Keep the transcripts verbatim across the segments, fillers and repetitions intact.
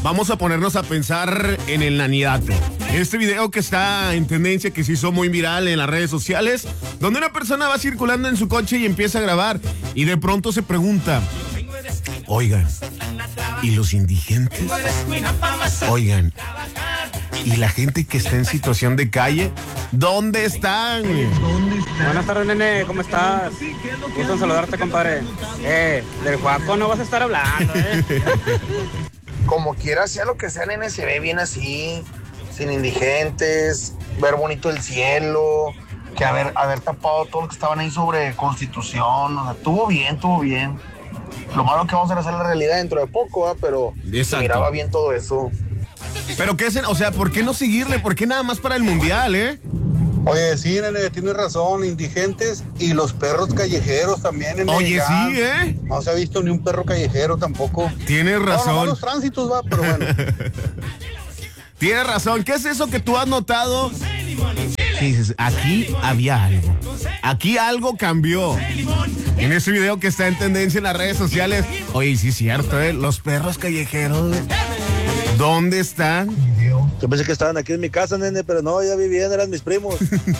vamos a ponernos a pensar en el nanidato. Este video que está en tendencia, que se hizo muy viral en las redes sociales, donde una persona va circulando en su coche y empieza a grabar y de pronto se pregunta, oigan, ¿y los indigentes? Oigan, ¿y la gente que está en situación de calle? ¿Dónde están? Buenas tardes, nene, ¿cómo estás? Gusto en saludarte, compadre. Eh, del Juaco no vas a estar hablando, eh. Como quiera, sea lo que sea, nene, se ve bien así, sin indigentes, ver bonito el cielo, que haber, haber tapado todo lo que estaban ahí sobre Constitución, o sea, estuvo bien, estuvo bien. Lo malo que vamos a hacer la realidad dentro de poco, ¿eh? Pero se miraba bien todo eso. Pero qué es, o sea, ¿por qué no seguirle? ¿Por qué nada más para el mundial, eh? Oye, sí, nene, tienes razón, indigentes y los perros callejeros también. Nene, Oye, ya. sí, ¿eh? No se ha visto ni un perro callejero tampoco. Tienes razón. No, no, los tránsitos va, pero bueno. Tienes razón. ¿Qué es eso que tú has notado? Y dices, aquí había algo. Aquí algo cambió. En ese video que está en tendencia en las redes sociales. Oye, sí es cierto, ¿eh? Los perros callejeros, ¿dónde están? Yo pensé que estaban aquí en mi casa, nene, pero no, ya vivían, eran mis primos.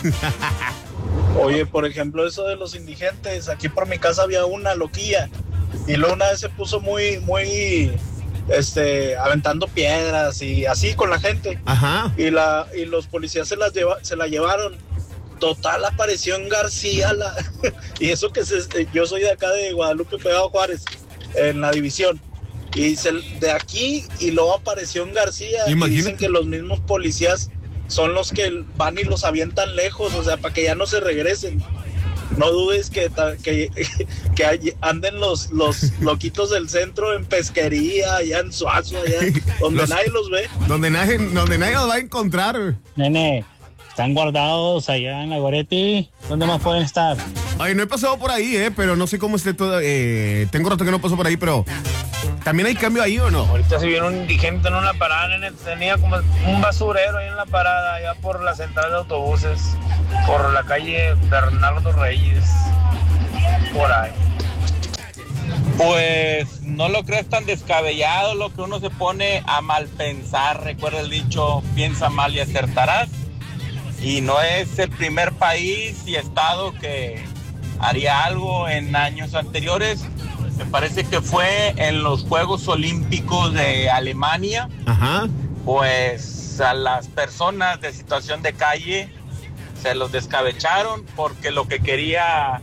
Oye, por ejemplo, eso de los indigentes, aquí por mi casa había una loquilla y luego una vez se puso muy, muy, este, aventando piedras y así con la gente. Ajá. Y la, y los policías se las lleva, se la llevaron. Total, apareció en García la, y eso que se, yo soy de acá de Guadalupe, pegado a Juárez, en la división. Y se, de aquí y luego apareció en García. Imagínate. Y dicen que los mismos policías son los que van y los avientan lejos, o sea, para que ya no se regresen. No dudes que, que, que anden los, los loquitos del centro en pesquería, allá en Suazo, allá donde los, nadie los ve. Donde nadie, donde nadie los va a encontrar. Nene, están guardados allá en la Goretti. ¿Dónde más pueden estar? Ay, no he pasado por ahí, eh, pero no sé cómo esté todo. Eh, tengo rato que no paso por ahí, pero ¿también hay cambio ahí o no? Ahorita si viene un indigente en una parada, nene, tenía como un basurero ahí en la parada, allá por la central de autobuses, por la calle Bernardo Reyes, por ahí. Pues no lo crees tan descabellado lo que uno se pone a mal pensar. Recuerda el dicho, piensa mal y acertarás. Y no es el primer país y estado que haría algo en años anteriores. Me parece que fue en los Juegos Olímpicos de Alemania. Ajá. Pues a las personas de situación de calle se los descabecharon porque lo que quería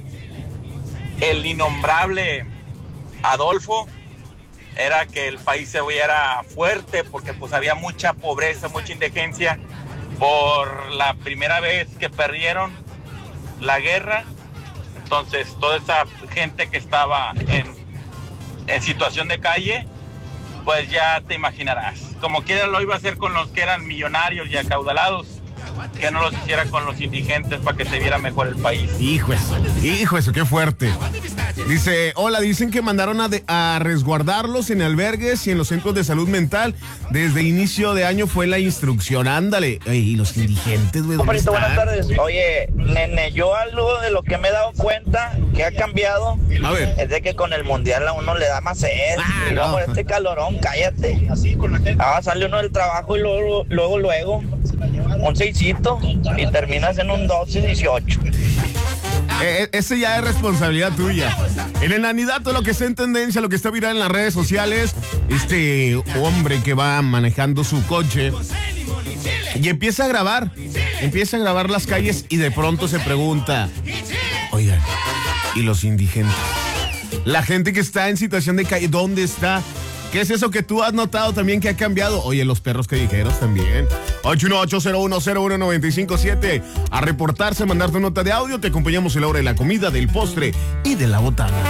el innombrable Adolfo era que el país se viera fuerte, porque pues había mucha pobreza, mucha indigencia por la primera vez que perdieron la guerra. Entonces toda esa gente que estaba en, en situación de calle, pues ya te imaginarás. Como quiera lo iba a hacer con los que eran millonarios y acaudalados, que no los hiciera con los indigentes para que se viera mejor el país. Hijo eso, hijo eso, qué fuerte. Dice, hola, dicen que mandaron a, de, a resguardarlos en albergues y en los centros de salud mental. Desde inicio de año fue la instrucción, ándale. Ey, y los indigentes, güey, ¿dónde están? Buenas tardes. Oye, nene, yo algo de lo que me he dado cuenta que ha cambiado a ver. Es de que con el mundial a uno le da más sed. Ah, y luego no. por este calorón, cállate. Así con la gente. Ah, sale uno del trabajo y luego, luego, luego, un seisito y terminas en un doce dieciocho. Eh, ese ya es responsabilidad tuya. En el nanidato, lo que está en tendencia, lo que está viral en las redes sociales, este hombre que va manejando su coche y empieza a grabar, empieza a grabar las calles y de pronto se pregunta, oigan, ¿y los indigentes? La gente que está en situación de calle, ¿dónde está? ¿Qué es eso que tú has notado también que ha cambiado? Oye, los perros callejeros también. ocho uno ocho, cero uno cero uno, nueve cinco siete. A reportarse, mandar tu nota de audio. Te acompañamos en la hora de la comida, del postre y de la botana.